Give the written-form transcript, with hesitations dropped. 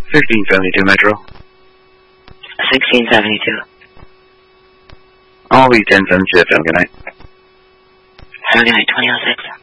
1672 Metro. 1672. I'll be 10-7 shift. Have a good night. Have a good night, 2006.